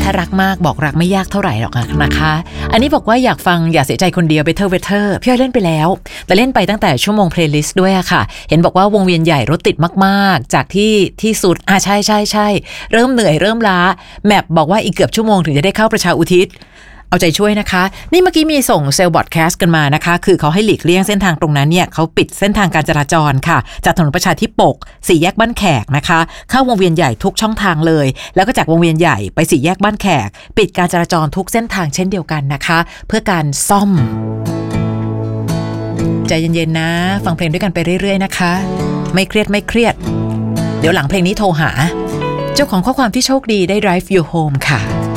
ถ้ารักมากบอกรักไม่ยากเท่าไหร่หรอกนะคะอันนี้บอกว่าอยากฟังอย่าเสียใจคนเดียว Better Better พี่อ้อยเล่นไปแล้วแต่เล่นไปตั้งแต่ชั่วโมงเพลย์ลิสต์ด้วยอะค่ะเห็นบอกว่าวงเวียนใหญ่รถติดมากๆจากที่สุดใช่เริ่มเหนื่อยเริ่มล้าแมปบอกว่าอีกเกือบชั่วโมงถึงจะได้เข้าประชาอุทิศเอาใจช่วยนะคะนี่เมื่อกี้มีส่งเซลล์บอดแคสต์กันมานะคะคือเขาให้หลีกเลี่ยงเส้นทางตรงนั้นเนี่ยเขาปิดเส้นทางการจราจรค่ะจากถนนประชาธิปก4แยกบ้านแขกนะคะเข้าวงเวียนใหญ่ทุกช่องทางเลยแล้วก็จากวงเวียนใหญ่ไป4แยกบ้านแขกปิดการจราจรทุกเส้นทางเช่นเดียวกันนะคะเพื่อการซ่อมใจเย็นๆนะฟังเพลงด้วยกันไปเรื่อยๆนะคะไม่เครียดเดี๋ยวหลังเพลงนี้โทรหาเจ้าของข้อความที่โชคดีได้ Drive You Home ค่ะ